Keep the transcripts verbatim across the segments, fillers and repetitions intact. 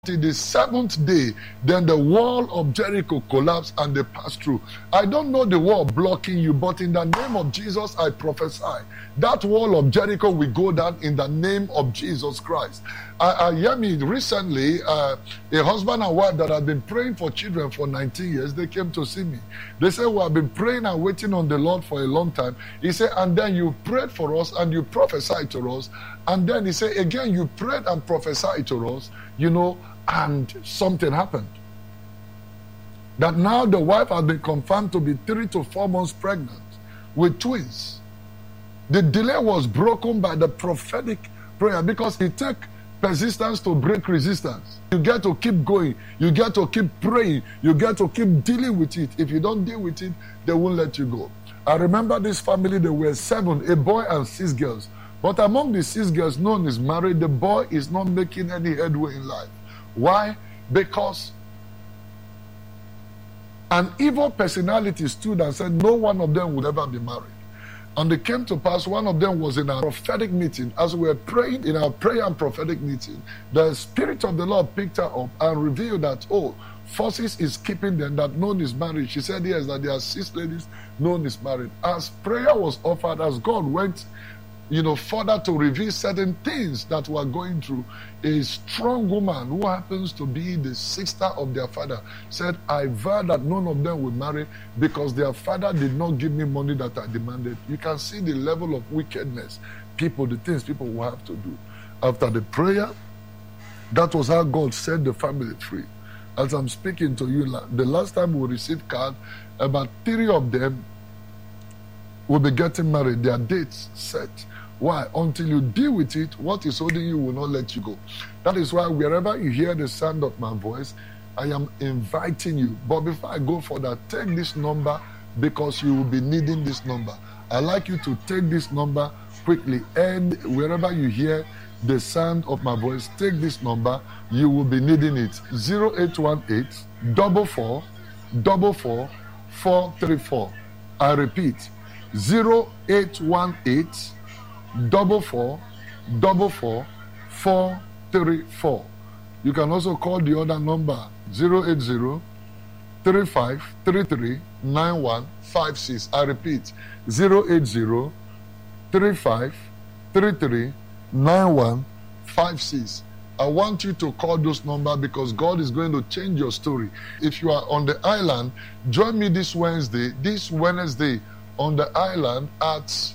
Till the seventh day, then the wall of Jericho collapsed and they passed through. I don't know the wall blocking you, but in the name of Jesus, I prophesy that wall of Jericho will go down in the name of Jesus Christ. I, I hear me recently, uh, a husband and wife that have been praying for children for nineteen years, they came to see me. They said, we have been praying and waiting on the Lord for a long time. He said, and then you prayed for us and you prophesied to us. And then he said, again, you prayed and prophesied to us, you know, and something happened. That now the wife has been confirmed to be three to four months pregnant with twins. The delay was broken by the prophetic prayer because it takes persistence to break resistance. You get to keep going. You get to keep praying. You get to keep dealing with it. If you don't deal with it, they won't let you go. I remember this family, there were seven, a boy and six girls. But among the six girls, none is married. The boy is not making any headway in life. Why? Because an evil personality stood and said no one of them would ever be married. And it came to pass, one of them was in our prophetic meeting. As we were praying in our prayer and prophetic meeting, the Spirit of the Lord picked her up and revealed that, oh, forces is keeping them, that none is married. She said, yes, that there are six ladies, none is married. As prayer was offered, as God went you know, further to reveal certain things that were going through, a strong woman who happens to be the sister of their father said, I vow that none of them will marry because their father did not give me money that I demanded. You can see the level of wickedness, people, the things people will have to do. After the prayer, that was how God set the family free. As I'm speaking to you, the last time we received card, about three of them will be getting married. Their dates set. Why? Until you deal with it, what is holding you will not let you go. That is why wherever you hear the sound of my voice, I am inviting you. But before I go for that, take this number because you will be needing this number. I'd like you to take this number quickly. And wherever you hear the sound of my voice, take this number. You will be needing it. zero eight one eight, four four, four four, four three four. I repeat, zero eight one eight, double four, double four, four three four. You can also call the other number zero eight zero, three five three three, nine one five six. I repeat, zero eight zero, three five three three, nine one five six. I want you to call those numbers because God is going to change your story. If you are on the island, join me this Wednesday, this Wednesday on the island at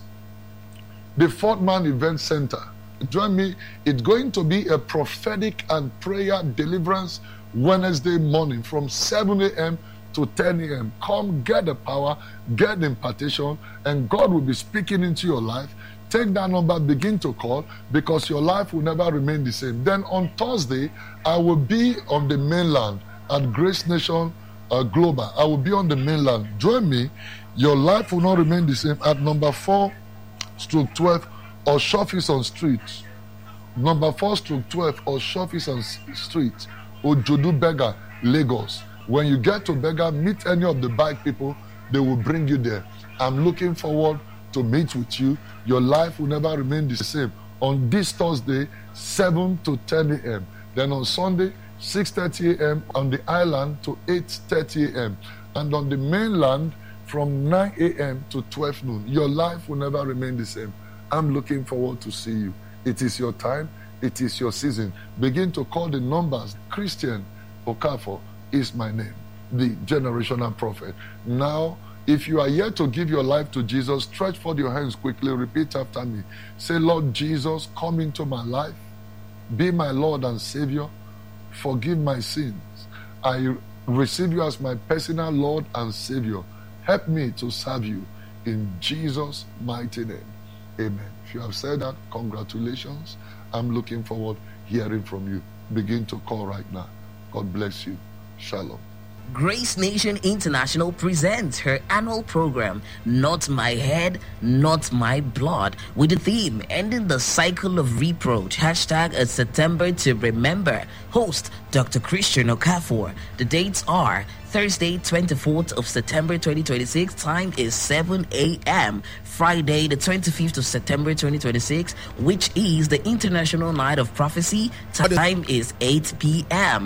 the Fort Man Event Center. Join me. It's going to be a prophetic and prayer deliverance Wednesday morning from seven a.m. to ten a.m. Come, get the power, get the impartation, and God will be speaking into your life. Take that number, begin to call, because your life will never remain the same. Then on Thursday, I will be on the mainland at Grace Nation uh, Global. I will be on the mainland. Join me. Your life will not remain the same at number four, stroke twelve, or Shofison Street. Number four, stroke twelve, or Shofison Street, Ojodu Bega, Lagos. When you get to Bega, meet any of the bike people. They will bring you there. I'm looking forward to meet with you. Your life will never remain the same. On this Thursday, seven to ten a.m. Then on Sunday, six thirty a.m. on the island to eight thirty a.m. And on the mainland, from nine a.m. to twelve noon. Your life will never remain the same. I'm looking forward to see you. It is your time. It is your season. Begin to call the numbers. Christian Okafor is my name, the generational prophet. Now, if you are yet to give your life to Jesus, stretch forth your hands quickly. Repeat after me. Say, Lord Jesus, come into my life. Be my Lord and Savior. Forgive my sins. I receive you as my personal Lord and Savior. Help me to serve you in Jesus' mighty name. Amen. If you have said that, congratulations. I'm looking forward to hearing from you. Begin to call right now. God bless you. Shalom. Grace Nation International presents her annual program, Not My Head, Not My Blood, with the theme, Ending the Cycle of Reproach, hashtag a September to Remember. Host, Doctor Christian Okafor. The dates are Thursday, twenty-fourth of September twenty twenty-six, time is seven a.m. Friday, the twenty-fifth of September twenty twenty-six, which is the International Night of Prophecy, time is eight p.m.